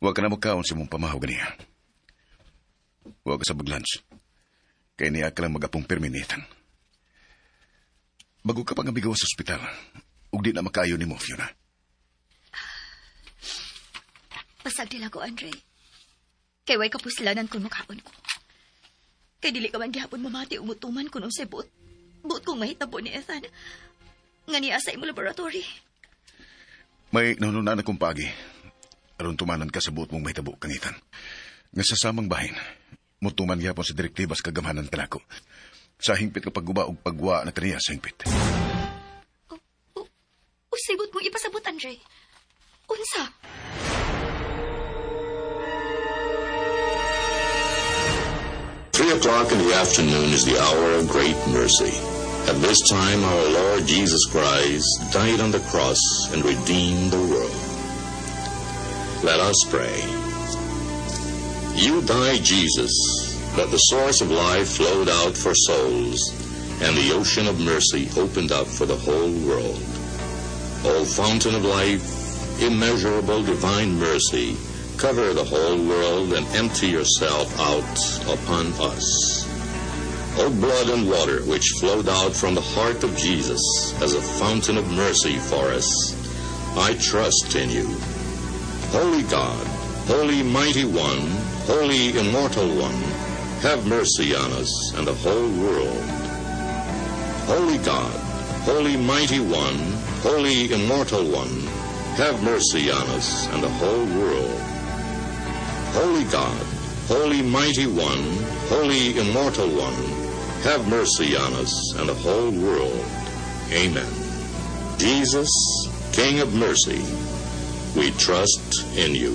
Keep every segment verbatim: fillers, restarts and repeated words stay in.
Huwag ka na magkaon sa mong pamahaw ganiya. Huwag ka sa mag-lunch. Kaya niya ka lang mag-apong perminitan. Bago ka pang abigaw sa ospital, ug di na makayo ni mo, Fiona. Pasag nila ko, Andre. Kay way kapuslanan kung makaon ko. Kay dili ka man gihapon mamati umutuman ko nung sa buot. Buot kong mahitabo ni Ethan. Nga niya sa imo laboratory. May nanunan akong pagi. Aron tumanan ka sa buot mong mahitabo, kang Ethan. Nga sa samang bahin, mutuman gihapon sa direktibas kagamhanan kanako. Sa hingpit kapag guba og pagwa na kaniya sa hingpit. O, o, o sigot mong ipasabot, Andre. Unsa? Three o'clock in the afternoon is the hour of great mercy. At this time, our Lord Jesus Christ died on the cross and redeemed the world. Let us pray. You died, Jesus, that the source of life flowed out for souls, and the ocean of mercy opened up for the whole world. O fountain of life, immeasurable divine mercy, cover the whole world and empty yourself out upon us. O blood and water which flowed out from the heart of Jesus as a fountain of mercy for us, I trust in you. Holy God, Holy Mighty One, Holy Immortal One, have mercy on us and the whole world. Holy God, Holy Mighty One, Holy Immortal One, have mercy on us and the whole world. Holy God, Holy Mighty One, Holy Immortal One, have mercy on us and the whole world. Amen. Jesus, King of mercy, we trust in you.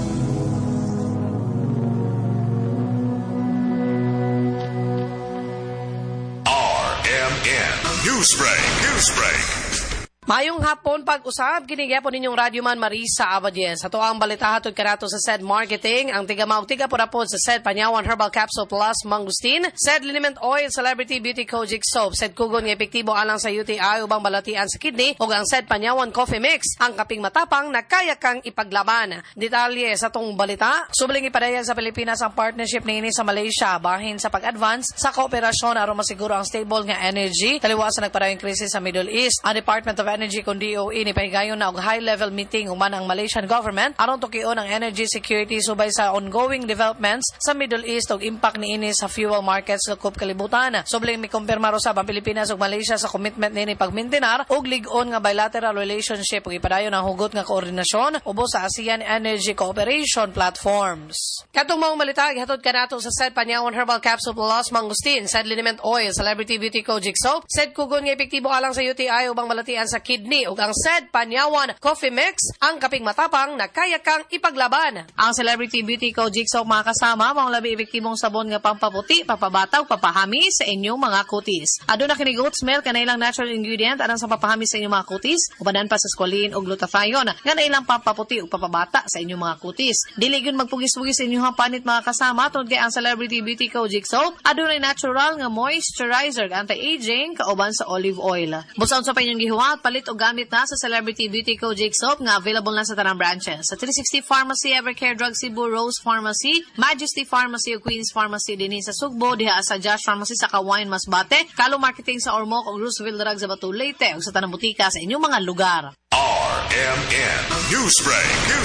R M N Newsbreak, Newsbreak. Mayong hapon pag-usab, kinigyapo ninyong Radyo Man Marisa Abadien. Sa tuang balita hatod kanato sa S E D Marketing, ang tiga maog tiga porapod sa S E D Panyawan Herbal Capsule Plus Mangustin, S E D Liniment Oil Celebrity Beauty Kojic Soap, S E D Kugon nga epektibo alang sa U T I ubang balatian sa kidney, ug ang S E D Panyawan Coffee Mix, ang kaping matapang na kaya kang ipaglaban. Detalye sa tong balita, subling ipadayan sa Pilipinas ang partnership niini sa Malaysia bahin sa pag-advance sa kooperasyon aron masiguro ang stable nga energy taliwas sa nagpadayong krisis sa Middle East. Ang Department of Energy kung D O E ni pahigayon na og high-level meeting human ang Malaysian government aron tukion ang energy security subay sa ongoing developments sa Middle East ug impact niini sa fuel markets sa kup kalibutan. Subling mi kumpirma usab ang Pilipinas ug Malaysia sa commitment niini pagmintinar og lig-on nga bilateral relationship ug ipadayon ang hugot nga koordinasyon ubos sa ASEAN Energy Cooperation Platforms. Katong maong malita gihatod kanato sa S E D Panyawan Herbal Capsule Plus Mangustin, S E D Liniment Oil Celebrity Beauty Kojic Soap, S E D Kugon nga epektibo alang sa U T I ubang balatian sa kidney ug ang S E D Panyawan Coffee Mix, ang kaping matapang na kaya kang ipaglaban. Ang Celebrity Beauty Kojic Soap mga kasama, mga labi epektibong sabon nga pampaputi, papabataw, papahami sa inyong mga kutis. Aduna kini goat smell kanay lang natural ingredient anang sa papahami sa inyong mga kutis, ubanan pa sa squalene ug glutathione nga nailang pampaputi ug papabata sa inyong mga kutis. Dili gyud magpugis-pugis sa inyong panit mga kasama tungod kay ang Celebrity Beauty Kojic Soap adunay natural nga moisturizer, anti-aging kauban sa olive oil. Busa sa pa inyong gihuwat, palit og gamit na sa Celebrity Beauty Kojic Soap nga available na sa tanang branches. Sa three sixty Pharmacy, Evercare Drug Cebu, Rose Pharmacy, Majesty Pharmacy ug Queen's Pharmacy dinhi sa Sugbo, diha sa Josh Pharmacy sa Kawayan Masbate, Kalo Marketing sa Ormoc ug Roosevelt Drug sa Batu Leyte ug sa tanang butika sa inyong mga lugar. R M N Newsbreak, Newsbreak.